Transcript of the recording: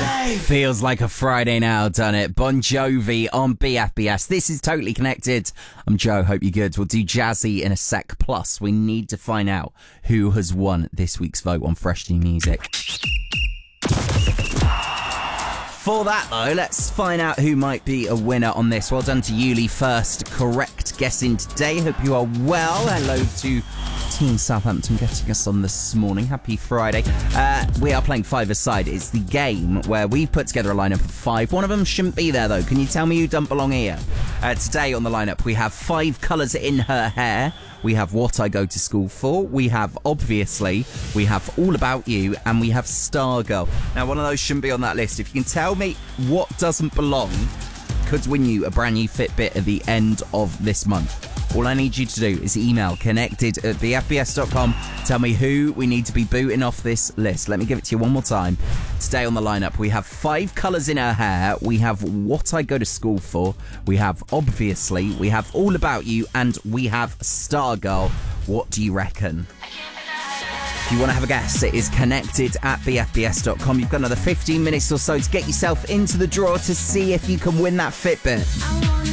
Feels like a Friday now, done it? Bon Jovi on BFBS. This is Totally Connected. I'm Joe, hope you're good. We'll do Jazzy in a sec. Plus, we need to find out who has won this week's vote on Fresh New Music. For that, though, let's find out who might be a winner on this. Well done to Yuli, first correct guessing today. Hope you are well. Hello to Team Southampton getting us on this morning. Happy Friday. We are playing five-a-side. It's the game where we put together a lineup of five. One of them shouldn't be there, though. Can you tell me who don't belong here? Today on the lineup, we have 5 colours in her hair. We have What I Go to School For. We have Obviously. We have All About You. And we have Stargirl. Now, one of those shouldn't be on that list. If you can tell me what doesn't belong, could win you a brand new Fitbit at the end of this month. All I need you to do is email connected@bfbs.com. Tell me who we need to be booting off this list. Let me give it to you one more time. Today on the lineup, we have 5 colours in her hair. We have What I Go to School For. We have Obviously. We have All About You. And we have Stargirl. What do you reckon? If you want to have a guess, it is connected@bfbs.com. You've got another 15 minutes or so to get yourself into the draw to see if you can win that Fitbit.